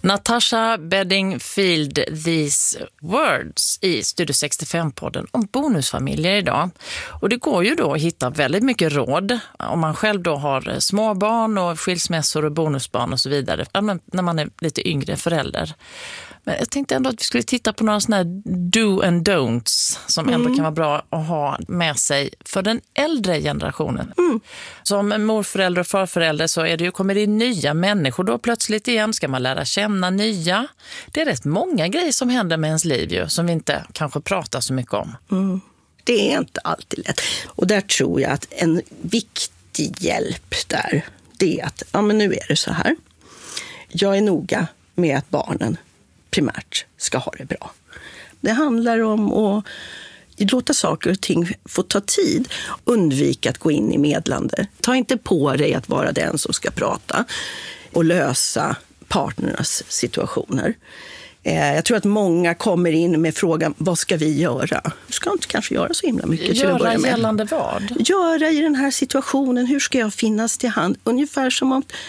Natasha Bedingfield These Words i Studio 65-podden om bonusfamiljer idag. Och det går ju då att hitta väldigt mycket råd om man själv då har småbarn och skilsmässor och bonusbarn och så vidare när man är lite yngre förälder. Men jag tänkte ändå att vi skulle titta på några sådana här do and don'ts som ändå kan vara bra att ha med sig för den äldre generationen. Som morförälder och farförälder så är det ju, kommer det nya människor då plötsligt igen. Ska man lära känna nya? Det är rätt många grejer som händer med ens liv ju, som vi inte kanske pratar så mycket om. Det är inte alltid lätt. Och där tror jag att en viktig hjälp där, det är att men nu är det så här. Jag är noga med att barnen primärt ska ha det bra. Det handlar om att låta saker och ting få ta tid. Undvika att gå in i medlande. Ta inte på dig att vara den som ska prata och lösa partnernas situationer. Jag tror att många kommer in med frågan, vad ska vi göra? Du ska inte kanske göra så himla mycket till att börja med. Göra gällande vad? Göra i den här situationen, hur ska jag finnas till hand? Ungefär som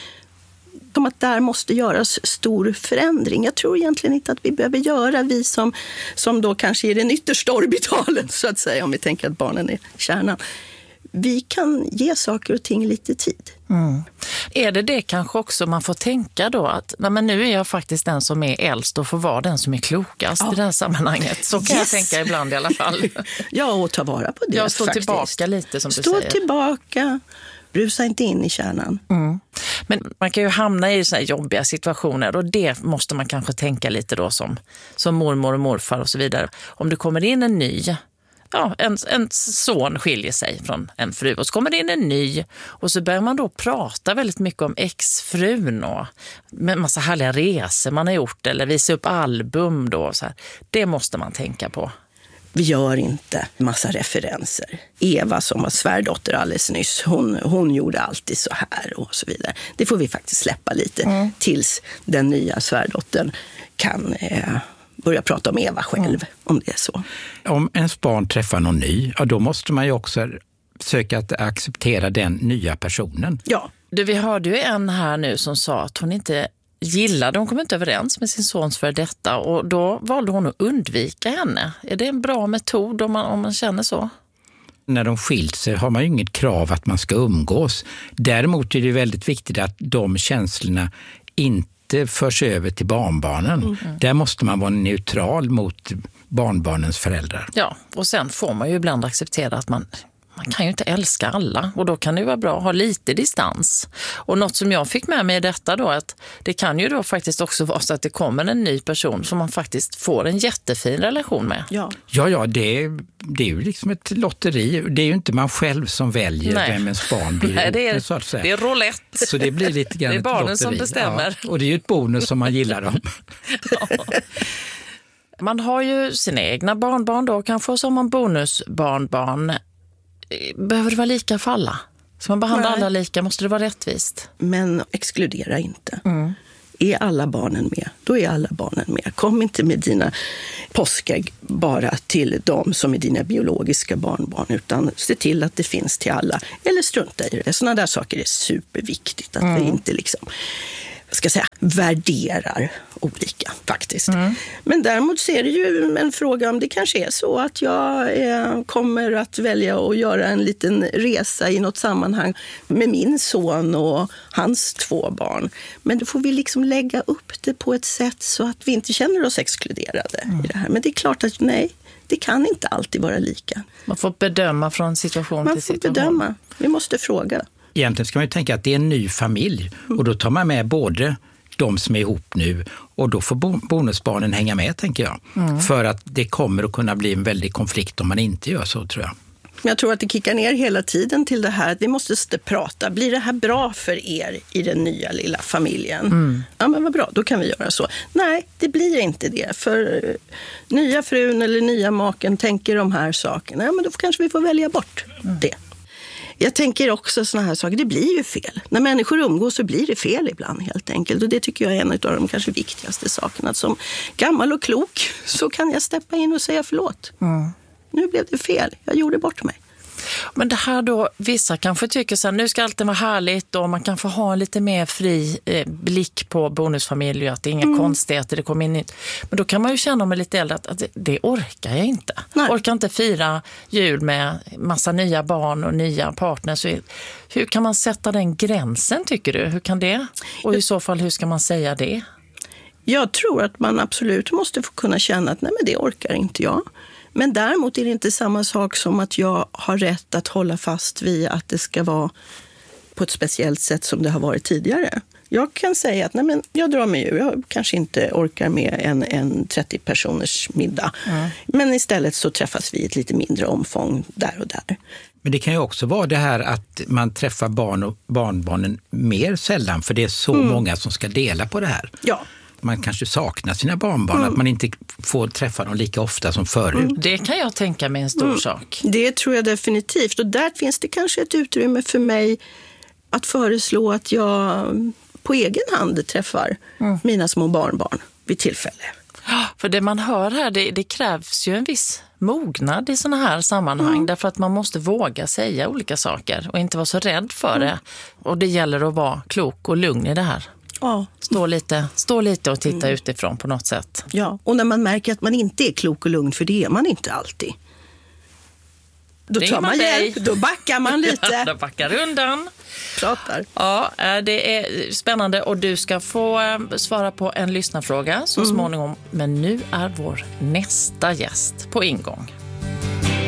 att där måste göras stor förändring. Jag tror egentligen inte att vi behöver göra, vi som då kanske är den yttersta orbitalen så att säga, om vi tänker att barnen är kärnan. Vi kan ge saker och ting lite tid. Är det kanske också man får tänka då att men nu är jag faktiskt den som är äldst och får vara den som är klokast i det här sammanhanget. Så kan jag tänka ibland i alla fall. Ja, och ta vara på det. Jag står tillbaka lite som du säger. Stå tillbaka. Brusa inte in i kärnan. Men man kan ju hamna i så här jobbiga situationer och det måste man kanske tänka lite då som mormor och morfar och så vidare. Om det kommer in en ny, en son skiljer sig från en fru och så kommer det in en ny och så börjar man då prata väldigt mycket om exfrun och med massa härliga resor man har gjort eller visa upp album då. Så här. Det måste man tänka på. Vi gör inte massa referenser. Eva som var svärdotter alldeles nyss, hon gjorde alltid så här och så vidare. Det får vi faktiskt släppa lite tills den nya svärdottern kan börja prata om Eva själv, om det är så. Om ens barn träffar någon ny, då måste man ju också försöka att acceptera den nya personen. Ja. Vi hörde ju en här nu som sa att hon inte gillade, hon kom inte överens med sin sons för detta och då valde hon att undvika henne. Är det en bra metod om man känner så? När de skilt sig har man ju inget krav att man ska umgås. Däremot är det väldigt viktigt att de känslorna inte förs över till barnbarnen. Där måste man vara neutral mot barnbarnens föräldrar. Ja, och sen får man ju ibland acceptera att man kan ju inte älska alla och då kan det vara bra att ha lite distans. Och något som jag fick med mig i detta då att det kan ju då faktiskt också vara så att det kommer en ny person som man faktiskt får en jättefin relation med. Ja, det är ju liksom ett lotteri. Det är ju inte man själv som väljer vem ens barn blir. Nej, det är roulette. Så det blir lite grann det är barnen ett lotteri. som bestämmer. Ja, och det är ju ett bonus som man gillar dem. Man har ju sina egna barnbarn då, kanske som man bonusbarnbarn. Behöver det vara lika för alla? Så man behandlar alla lika, måste det vara rättvist? Men exkludera inte. Är alla barnen med, då är alla barnen med. Kom inte med dina påskägg bara till de som är dina biologiska barnbarn, utan se till att det finns till alla. Eller strunta i det. Sådana där saker är superviktigt. Att vi inte värderar olika faktiskt. Men däremot så är det ju en fråga om det kanske är så att jag kommer att välja att göra en liten resa i något sammanhang med min son och hans 2 barn. Men då får vi liksom lägga upp det på ett sätt så att vi inte känner oss exkluderade i det här. Men det är klart att det kan inte alltid vara lika. Man får bedöma från situation till situation. Man får bedöma. Vi måste fråga. Egentligen ska man ju tänka att det är en ny familj och då tar man med både de som är ihop nu och då får bonusbarnen hänga med, tänker jag. För att det kommer att kunna bli en väldig konflikt om man inte gör så, tror jag. Jag tror att det kickar ner hela tiden till det här att vi måste prata. Blir det här bra för er i den nya lilla familjen? Ja, men vad bra, då kan vi göra så. Nej, det blir inte det. För nya frun eller nya maken tänker de här sakerna. Ja, men då kanske vi får välja bort det. Jag tänker också såna här saker, det blir ju fel. När människor umgås så blir det fel ibland helt enkelt. Och det tycker jag är en av de kanske viktigaste sakerna. Att som gammal och klok så kan jag steppa in och säga förlåt. Nu blev det fel, jag gjorde bort mig. Men det här då, vissa kanske tycker så här, nu ska alltid vara härligt och man kan få ha en lite mer fri blick på bonusfamilj och att det är inga konstigheter, det kommer in nytt. Men då kan man ju känna med lite äldre att det orkar jag inte. Nej. Orkar inte fira jul med massa nya barn och nya partners. Hur kan man sätta den gränsen, tycker du? Hur kan det? Och i så fall, hur ska man säga det? Jag tror att man absolut måste få kunna känna att nej, men det orkar inte jag. Men däremot är det inte samma sak som att jag har rätt att hålla fast vid att det ska vara på ett speciellt sätt som det har varit tidigare. Jag kan säga att nej, men jag drar mig ur. Jag kanske inte orkar med en 30 personers middag. Men istället så träffas vi i ett lite mindre omfång där och där. Men det kan ju också vara det här att man träffar barn och barnbarnen mer sällan, för det är så många som ska dela på det här. Ja. Man kanske saknar sina barnbarn, att man inte får träffa dem lika ofta som förut. Det kan jag tänka mig en stor sak. Det tror jag definitivt. Och där finns det kanske ett utrymme för mig att föreslå att jag på egen hand träffar mina små barnbarn vid tillfälle. Ja, för det man hör här, det krävs ju en viss mognad i såna här sammanhang. Därför att man måste våga säga olika saker och inte vara så rädd för det. Och det gäller att vara klok och lugn i det här. Ja. Stå lite och titta utifrån på något sätt. Ja, och när man märker att man inte är klok och lugn, för det är man inte alltid. Då tar man hjälp, då backar man lite. Då backar undan. Pratar. Ja, det är spännande och du ska få svara på en lyssnarfråga så småningom. Men nu är vår nästa gäst på ingång.